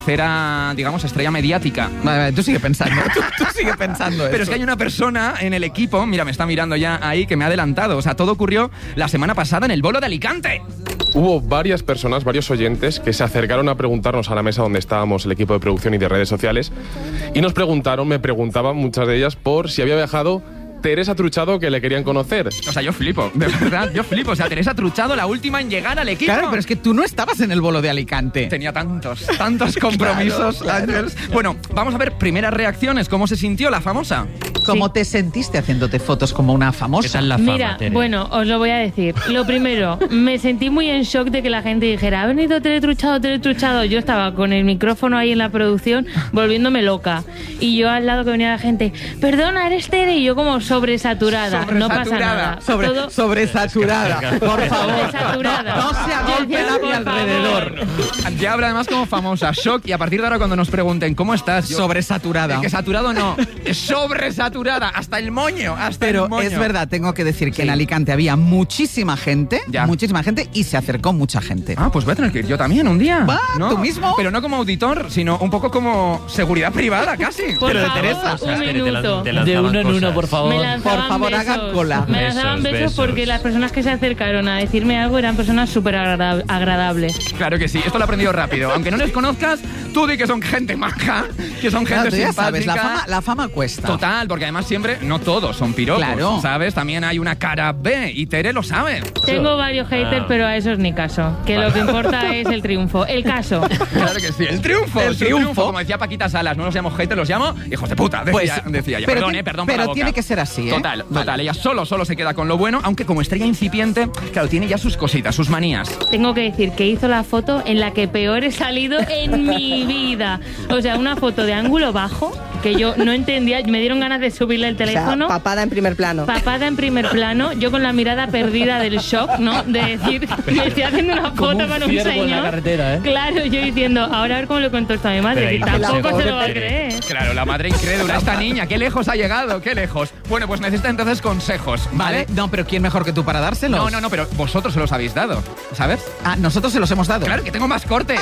Era, digamos, estrella mediática. Vale, tú sigue pensando, tú sigue pensando Pero eso. es que hay una persona en el equipo, mira, me está mirando ya ahí, que me ha adelantado. O sea, todo ocurrió la semana pasada en el bolo de Alicante. Hubo varias personas, varios oyentes, que se acercaron a preguntarnos a la mesa donde estábamos el equipo de producción y de redes sociales y me preguntaban muchas de ellas por si había viajado Teresa Truchado, que le querían conocer. O sea, yo flipo, de verdad, yo flipo. O sea, Teresa Truchado, la última en llegar al equipo. Claro, pero es que tú no estabas en el bolo de Alicante. Tenía tantos compromisos. Claro. Bueno, vamos a ver primeras reacciones. ¿Cómo se sintió la famosa? ¿Cómo te sentiste haciéndote fotos como una famosa? ¿Qué tal la fama, Mira, Tere? bueno, os lo voy a decir. Lo primero, me sentí muy en shock de que la gente dijera, ha venido Tere Truchado. Yo estaba con el micrófono ahí en la producción volviéndome loca. Y yo al lado que venía la gente, perdona, ¿eres Tere? Y yo como sobresaturada. No pasa nada. Sobresaturada. Por favor. Sobresaturada. No se agolpen a mi alrededor. Ya habla además como famosa, shock. Y a partir de ahora cuando nos pregunten, ¿cómo estás? Sobresaturada. Es que saturado no, es sobresaturada. Hasta el moño, Pero el moño. es verdad, tengo que decir que Sí. en Alicante había muchísima gente Ya. y se acercó mucha gente. Ah, pues voy a tener que ir yo también un día. Va, ¿no? ¿tú mismo? Pero no como auditor, sino un poco como seguridad privada, casi. Por Pero de favor, Teresa. un minuto. De uno en uno, por favor. Me lanzaban Por favor, besos. hagan cola. Me lanzaban Besos, besos porque besos. las personas que se acercaron a decirme algo eran personas súper agradables. Claro que sí, esto lo he aprendido rápido. Aunque no les conozcas, tú di que son gente maja, que son Claro, gente tú ya simpática. sabes, la fama cuesta. Total, porque además siempre, no todos son piropos, Claro. ¿sabes? También hay una cara B y Tere lo sabe. Tengo varios haters, pero a esos ni caso. Que lo que importa es el triunfo. El caso. Claro que sí, el triunfo. El sí, triunfo. Como decía Paquita Salas, no los llamo haters, los llamo hijos de puta, decía, decía ella. pero Perdón por la boca. tiene que ser así, ¿eh? Total, ella solo se queda con lo bueno, aunque como estrella incipiente, claro, tiene ya sus cositas, sus manías. Tengo que decir que hizo la foto en la que peor he salido en mi vida. O sea, una foto de ángulo bajo que yo no entendía. Me dieron ganas de subirle el teléfono. Papada en primer plano. Papada en primer plano, yo con la mirada perdida del shock, ¿no? De decir, me estoy haciendo una Como foto un con un ciervo señor. en la carretera, ¿eh? Claro, yo diciendo, ahora a ver cómo le cuento esto a mi madre, Pero que ahí tampoco la se lo va a pobre creer. Claro, la madre incrédula, esta niña, qué lejos ha llegado, qué lejos. Bueno, pues necesita entonces consejos, ¿vale? No, pero ¿quién mejor que tú para dárselos? No, pero vosotros se los habéis dado, ¿sabes? Ah, nosotros se los hemos dado. Claro, que tengo más cortes.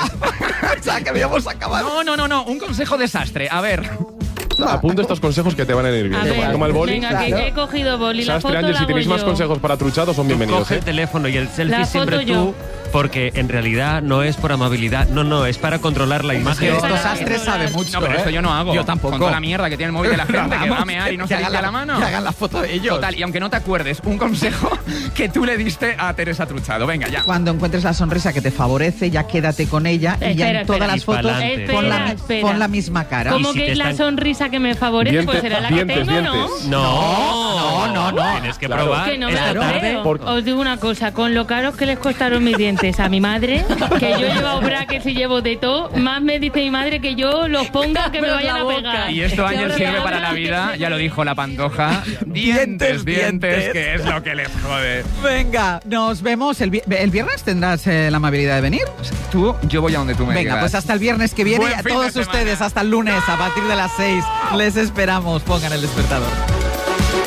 O sea, que habíamos acabado. No, un consejo desastre. A ver, Apunta estos consejos que te van a ir bien. A ver, Toma el boli. venga, que he cogido boli, la Sastre, foto Ángel, la si hago tenéis más yo. consejos para Truchado, son bienvenidos. Coge el teléfono y el selfie La siempre foto tú, yo. porque en realidad no es por amabilidad. No, es para controlar la Que imagen. esto para Sastre controlar. sabe mucho. no, pero esto yo no hago. Yo tampoco. Con toda la mierda que tiene el móvil de la gente, que va a mear y no se hagan limpia la mano. Que hagan la foto de ellos. Total, y aunque no te acuerdes, un consejo que tú le diste a Teresa Truchado. Venga, ya. Cuando encuentres la sonrisa que te favorece, ya quédate con ella y ya Espera, en todas espera. las fotos Y pa'lante. pon la misma cara. Como Y si que te es la están- sonrisa que me favorece, pues será la que dientes, tengo, ¿no? dientes. No. Tienes que Claro. probar Que no me esta lo tarde. creo. Por- Os digo una cosa, con lo caros que les costaron mis dientes a mi madre, que yo he llevado brackets y llevo de todo, más me dice mi madre que yo los ponga que me vayan a pegar. Y esto, Ángel, Ahora sirve me para habla la que vida, se ya me- lo dijo la Pantoja. Dientes, que es lo que les jode. Venga, nos vemos. ¿El viernes tendrás la amabilidad de venir? Yo voy a donde tú me Venga, digas. pues hasta el viernes que viene Buen y a fin de todos semana. ustedes hasta el lunes a partir de las 6 les esperamos. Pongan el despertador.